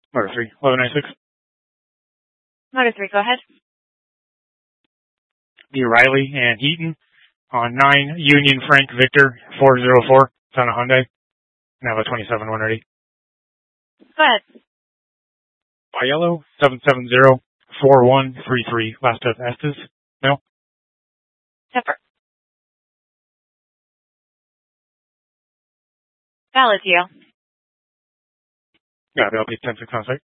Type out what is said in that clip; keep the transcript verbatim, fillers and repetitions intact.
Motor three, eleven ninety-six. Motor three, go ahead. B. Riley and Eaton on nine Union Frank Victor four zero four. It's on a Hyundai. And I have a twenty-seven one ready. Go ahead. By yellow, seven seven zero four one three three. Last of Estes. No? Pepper. Valid, Gio. Yeah, that'll be ten six on site.